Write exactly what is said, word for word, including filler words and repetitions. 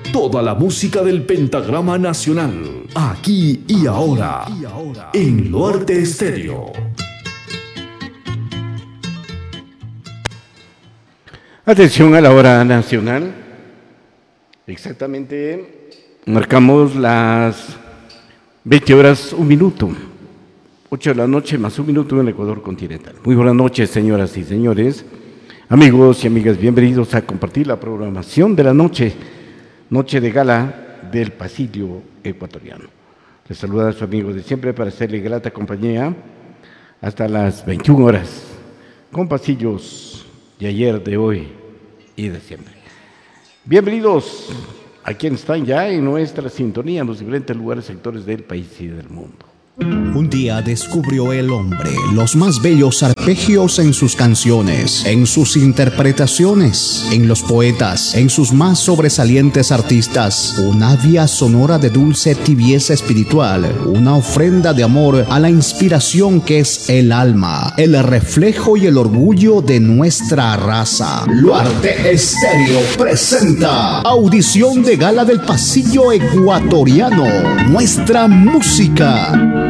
Toda la música del pentagrama nacional, aquí y ahora, en Luarte Estéreo. Atención a la hora nacional. Exactamente, marcamos las veinte horas, un minuto. ocho de la noche más un minuto en el Ecuador continental. Muy buenas noches, señoras y señores. Amigos y amigas, bienvenidos a compartir la programación de la noche, noche de gala del Pasillo Ecuatoriano. Les saluda a su amigo de siempre para hacerle grata compañía hasta las veintiuna horas, con pasillos de ayer, de hoy y de siempre. Bienvenidos a quienes están ya en nuestra sintonía en los diferentes lugares, sectores del país y del mundo. Un día descubrió el hombre los más bellos arpegios en sus canciones, en sus interpretaciones, en los poetas, en sus más sobresalientes artistas. Una vía sonora de dulce tibieza espiritual, una ofrenda de amor a la inspiración que es el alma, el reflejo y el orgullo de nuestra raza. Luarte Estéreo presenta audición de gala del Pasillo Ecuatoriano. Nuestra música.